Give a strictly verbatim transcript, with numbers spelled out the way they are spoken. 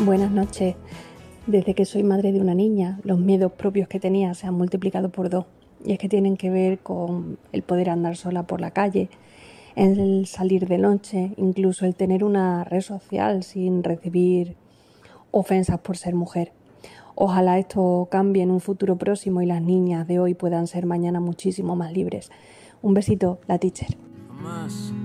Buenas noches. Desde que soy madre de una niña, los miedos propios que tenía se han multiplicado por dos. Y es que tienen que ver con el poder andar sola por la calle, el salir de noche, incluso el tener una red social sin recibir ofensas por ser mujer. Ojalá esto cambie en un futuro próximo y las niñas de hoy puedan ser mañana muchísimo más libres. Un besito, la teacher.